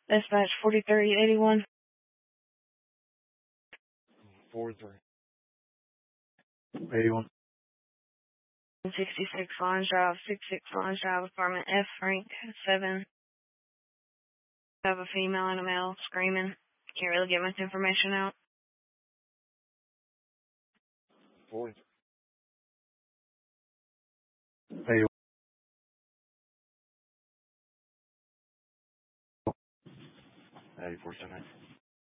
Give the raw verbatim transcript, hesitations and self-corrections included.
Dispatch forty-three eighty-one. forty-three eighty-one. sixty-six Lawrence Drive, sixty-six Lawrence Drive, apartment F, rank seven. Have a female and a male screaming. Can't really get much information out. forty-three eighty-one. eighty-four seventy.